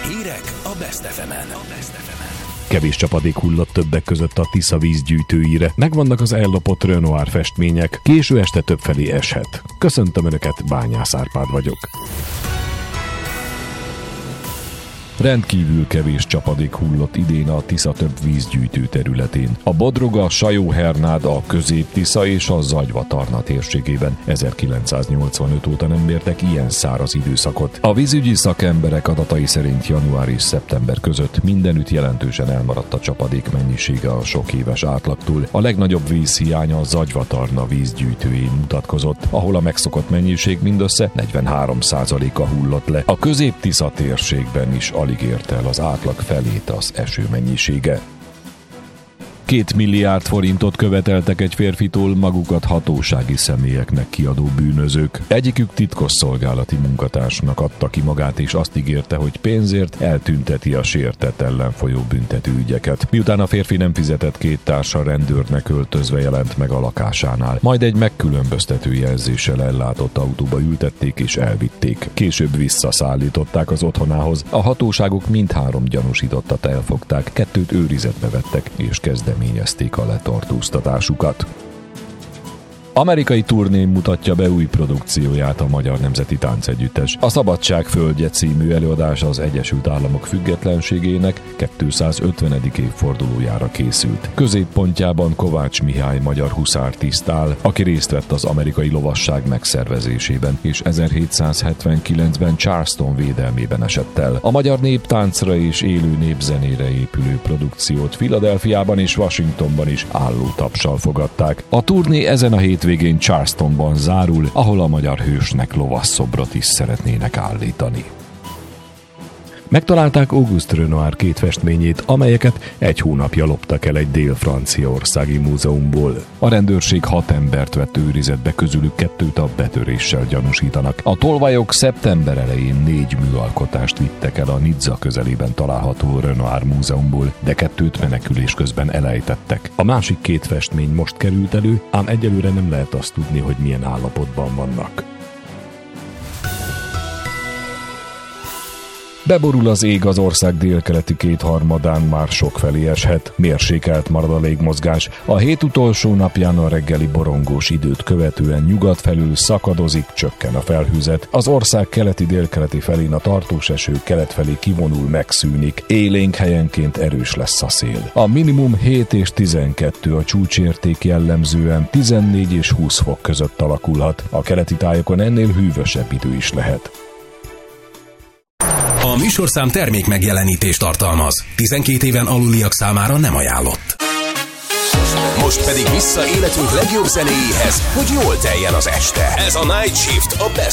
Hírek a Best FM-en. Kevés csapadék hullott többek között a Tisza vízgyűjtőire. Megvannak az ellopott Renoir festmények, késő este többfelé eshet. Köszöntöm Önöket, Bányász Árpád vagyok. Rendkívül kevés csapadék hullott idén a Tisza több vízgyűjtő területén. A Bodroga, Sajó-Hernád, a Közép-Tisza és a Zagyva-Tarna térségében 1985 óta nem mértek ilyen száraz időszakot. A vízügyi szakemberek adatai szerint január és szeptember között mindenütt jelentősen elmaradt a csapadék mennyisége a sok éves átlagtól. A legnagyobb vízhiány a Zagyva-Tarna vízgyűjtőjén mutatkozott, ahol a megszokott mennyiség mindössze 43%-a hullott le. A Közép-Tisza térségben is alig érte el az átlag felét az eső mennyisége. 2 milliárd forintot követeltek egy férfitól magukat hatósági személyeknek kiadó bűnözők. Egyikük titkosszolgálati munkatársnak adta ki magát, és azt ígérte, hogy pénzért eltünteti a sértett ellen folyó büntetőügyeket. Miután a férfi nem fizetett, két társa rendőrnek öltözve jelent meg a lakásánál. Majd egy megkülönböztető jelzéssel ellátott autóba ültették és elvitték. Később visszaszállították az otthonához. A hatóságok mindhárom gyanúsítottat elfogták, 2 őrizetbe vettek és kezdeményezték a letartóztatásukat. Amerikai turnén mutatja be új produkcióját a Magyar Nemzeti Táncegyüttes. A Szabadság földje című előadás az Egyesült Államok függetlenségének 250. évfordulójára készült. Középpontjában Kovács Mihály magyar huszártiszt áll, aki részt vett az amerikai lovasság megszervezésében, és 1779-ben Charleston védelmében esett el. A magyar néptáncra és élő népzenére épülő produkciót Philadelphiában és Washingtonban is álló tapssal fogadták. A turné ezen a hétvégén Charlestonban zárul, ahol a magyar hősnek lovasszobrot is szeretnének állítani. Megtalálták Auguste Renoir 2 festményét, amelyeket 1 hónapja loptak el egy dél-franciaországi múzeumból. A rendőrség 6 embert vett őrizetbe, közülük 2-t a betöréssel gyanúsítanak. A tolvajok szeptember elején 4 műalkotást vittek el a Nizza közelében található Renoir múzeumból, de 2-t menekülés közben elejtettek. A másik 2 festmény most került elő, ám egyelőre nem lehet azt tudni, hogy milyen állapotban vannak. Beborul az ég, az ország délkeleti 2/3-án már sokfelé eshet, mérsékelt marad a légmozgás. A hét utolsó napján a reggeli borongós időt követően nyugat felül szakadozik, csökken a felhőzet. Az ország keleti-délkeleti felén a tartós eső kelet felé kivonul, megszűnik. Élénk helyenként erős lesz a szél. A minimum 7 és 12, a csúcsérték jellemzően 14 és 20 fok között alakulhat. A keleti tájokon ennél hűvösebb idő is lehet. A műsorszám termék megjelenítést tartalmaz. 12 éven aluliak számára nem ajánlott. Most pedig vissza életünk legjobb zenéjéhez, hogy jól teljen az este. Ez a Night Shift, a Best